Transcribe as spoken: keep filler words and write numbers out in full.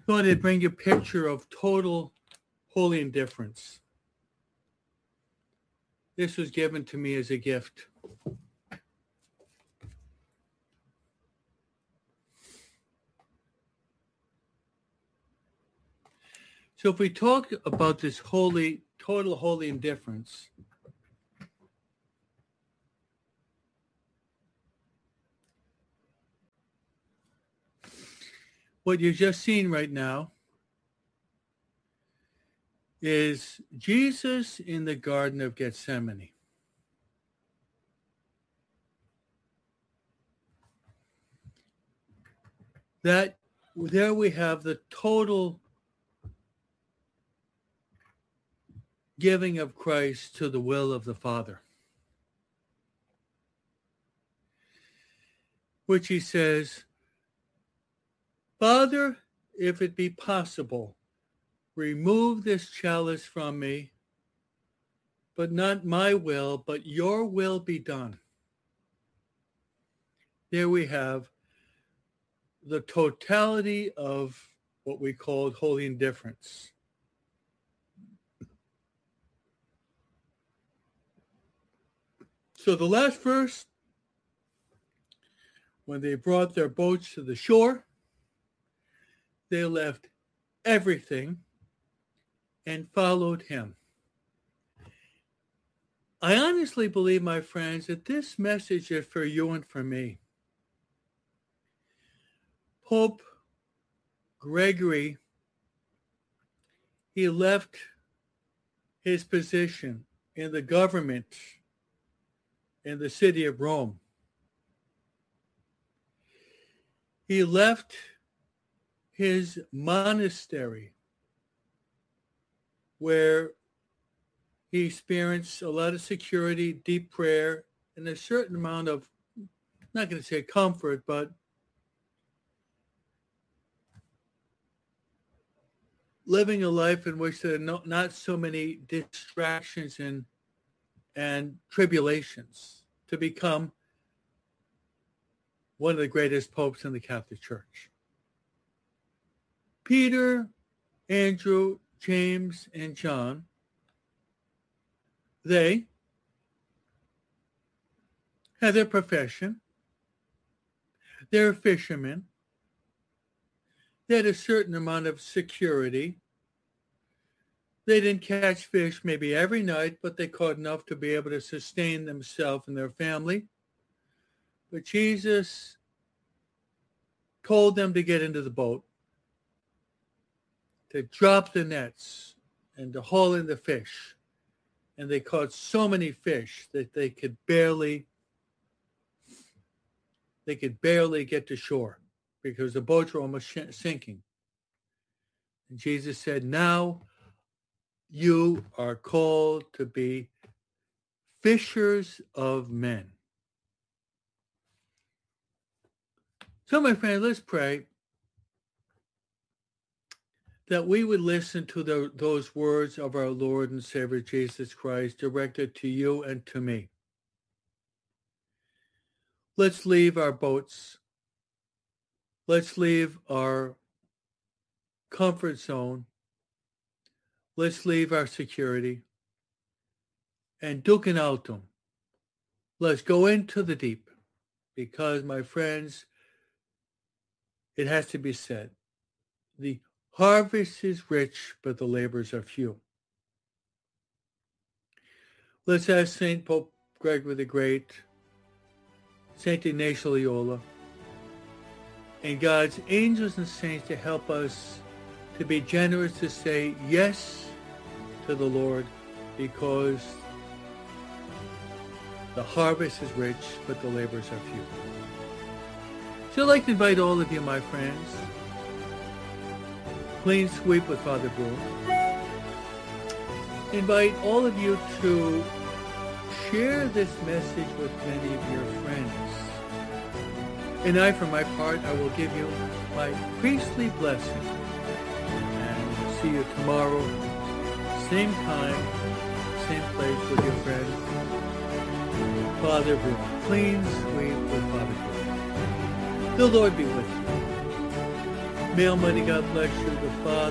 thought I'd bring you a picture of total holy indifference. This was given to me as a gift. So if we talk about this holy, total holy indifference, what you're just seeing right now is Jesus in the Garden of Gethsemane. That there we have the total giving of Christ to the will of the Father, which he says, Father, if it be possible, remove this chalice from me, but not my will, but your will be done. There we have the totality of what we called holy indifference. So the last verse, when they brought their boats to the shore, they left everything and followed him. I honestly believe, my friends, that this message is for you and for me. Pope Gregory, he left his position in the government in the city of Rome. He left his monastery where he experienced a lot of security, deep prayer, and a certain amount of, I'm not going to say comfort, but living a life in which there are no, not so many distractions and, and tribulations to become one of the greatest popes in the Catholic Church. Peter, Andrew, James, and John, they had their profession. They're fishermen. They had a certain amount of security. They didn't catch fish maybe every night, but they caught enough to be able to sustain themselves and their family. But Jesus told them to get into the boat, to drop the nets, and to haul in the fish. And they caught so many fish that they could barely, they could barely get to shore because the boats were almost sinking. And Jesus said, now you are called to be fishers of men. So, my friend, let's pray that we would listen to the, those words of our Lord and Savior Jesus Christ directed to you and to me. Let's leave our boats. Let's leave our comfort zone. Let's leave our security. And ducem altum. Let's go into the deep. Because, my friends, it has to be said, the harvest is rich, but the labors are few. Let's ask Saint Pope Gregory the Great, Saint Ignatius Loyola, and God's angels and saints to help us to be generous to say yes to the Lord, because the harvest is rich, but the labors are few. So I'd like to invite all of you, my friends, Clean Sweep with Father Broom. Invite all of you to share this message with many of your friends. And I, for my part, I will give you my priestly blessing. And we'll see you tomorrow, same time, same place with your friend, Father Broom. Clean Sweep with Father Broom. The Lord be with you. May Almighty God bless you, the Father,